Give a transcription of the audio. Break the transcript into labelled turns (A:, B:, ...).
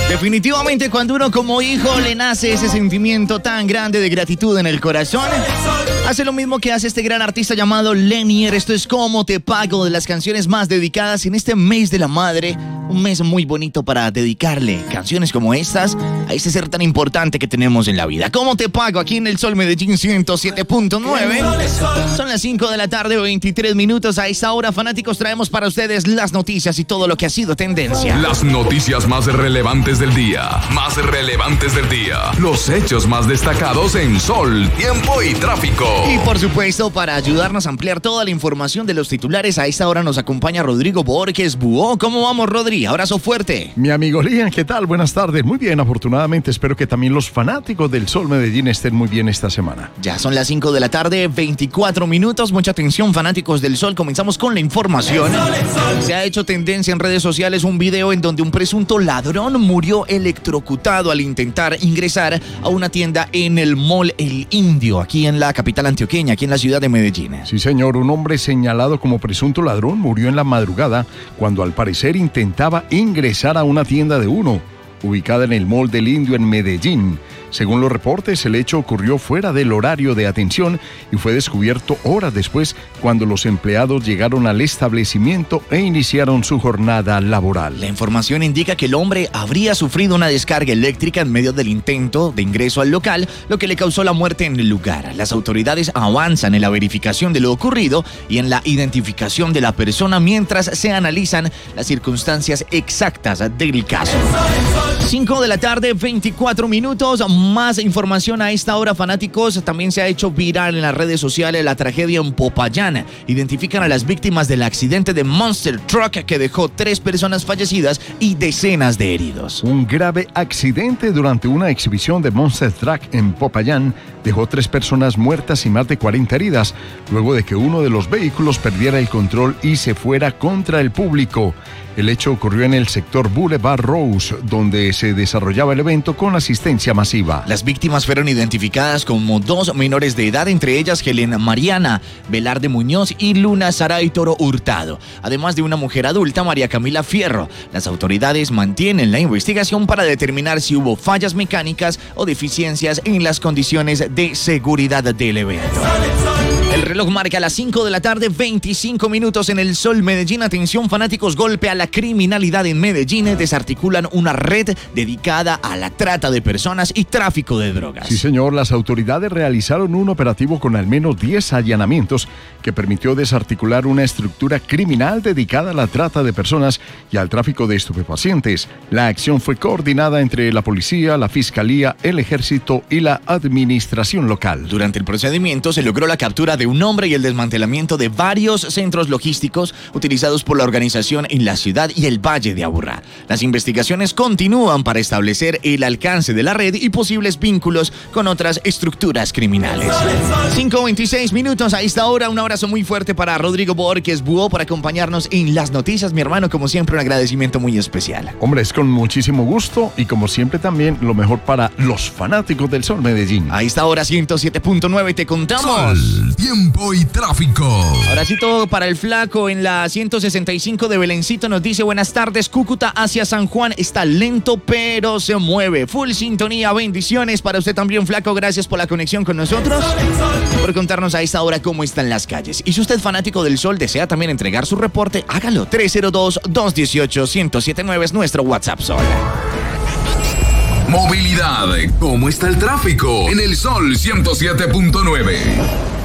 A: Definitivamente cuando uno como hijo le nace ese sentimiento tan grande de gratitud en el corazón, hace lo mismo que hace este gran artista llamado Lenier. Esto es Cómo Te Pago, de las canciones más dedicadas en este mes de la madre. Un mes muy bonito para dedicarle canciones como estas a ese ser tan importante que tenemos en la vida. ¿Cómo te pago? Aquí en el Sol Medellín 107.9. Son las 5 de la tarde, 23 minutos. A esta hora, fanáticos, traemos para ustedes las noticias y todo lo que ha sido tendencia.
B: Las noticias más relevantes del día. Más relevantes del día. Los hechos más destacados en Sol, Tiempo y Tráfico.
A: Y por supuesto, para ayudarnos a ampliar toda la información de los titulares, a esta hora nos acompaña Rodrigo Borges Buó. ¿Cómo vamos, Rodri? Abrazo fuerte.
C: Mi amigo Lian, ¿qué tal? Buenas tardes. Muy bien, afortunadamente espero que también los fanáticos del Sol Medellín estén muy bien esta semana.
A: Ya son las 5 de la tarde, 24 minutos. Mucha atención, fanáticos del Sol. Comenzamos con la información. Se ha hecho tendencia en redes sociales un video en donde un presunto ladrón murió electrocutado al intentar ingresar a una tienda en el Mall El Indio, aquí en la capital antioqueña, aquí en la ciudad de Medellín.
C: Sí, señor. Un hombre señalado como presunto ladrón murió en la madrugada cuando al parecer intentaba ingresar a una tienda de Uno, ubicada en el Mall del Indio en Medellín. Según los reportes, el hecho ocurrió fuera del horario de atención y fue descubierto horas después cuando los empleados llegaron al establecimiento e iniciaron su jornada laboral.
A: La información indica que el hombre habría sufrido una descarga eléctrica en medio del intento de ingreso al local, lo que le causó la muerte en el lugar. Las autoridades avanzan en la verificación de lo ocurrido y en la identificación de la persona mientras se analizan las circunstancias exactas del caso. 5 de la tarde, 24 minutos. Más información a esta hora, fanáticos. También se ha hecho viral en las redes sociales la tragedia en Popayán. Identifican a las víctimas del accidente de Monster Truck que dejó 3 personas fallecidas y decenas de heridos.
C: Un grave accidente durante una exhibición de Monster Truck en Popayán dejó 3 personas muertas y más de 40 heridas, luego de que uno de los vehículos perdiera el control y se fuera contra el público. El hecho ocurrió en el sector Boulevard Rose, donde se desarrollaba el evento con asistencia masiva.
A: Las víctimas fueron identificadas como 2 menores de edad, entre ellas Helen Mariana Velarde Muñoz y Luna Saray Toro Hurtado, además de una mujer adulta, María Camila Fierro. Las autoridades mantienen la investigación para determinar si hubo fallas mecánicas o deficiencias en las condiciones de seguridad del evento. El reloj marca las 5 de la tarde, 25 minutos en el Sol Medellín. Atención, fanáticos, golpe a la criminalidad en Medellín. Desarticulan una red dedicada a la trata de personas y tráfico de drogas.
C: Sí, señor, las autoridades realizaron un operativo con al menos 10 allanamientos que permitió desarticular una estructura criminal dedicada a la trata de personas y al tráfico de estupefacientes. La acción fue coordinada entre la policía, la fiscalía, el ejército y la administración local.
A: Durante el procedimiento se logró la captura de un hombre y el desmantelamiento de varios centros logísticos utilizados por la organización en la ciudad y el Valle de Aburrá. Las investigaciones continúan para establecer el alcance de la red y posibles vínculos con otras estructuras criminales. 5:26 minutos a esta hora. Un abrazo muy fuerte para Rodrigo Borges Buó por acompañarnos en las noticias. Mi hermano, como siempre, un agradecimiento muy especial.
C: Hombre, es con muchísimo gusto y como siempre también lo mejor para los fanáticos del Sol Medellín.
A: A esta hora 107.9 te contamos.
B: Sol, Tiempo y Tráfico.
A: Ahora sí, todo para el flaco en la 165 de Belencito. Nos dice: buenas tardes, Cúcuta hacia San Juan está lento pero se mueve. Full sintonía, bendiciones para usted también, flaco. Gracias por la conexión con nosotros, por contarnos a esta hora cómo están las calles. Y si usted, fanático del Sol, desea también entregar su reporte, hágalo. 302-218-1079 es nuestro WhatsApp Sol.
B: Movilidad. ¿Cómo está el tráfico? En el Sol 107.9.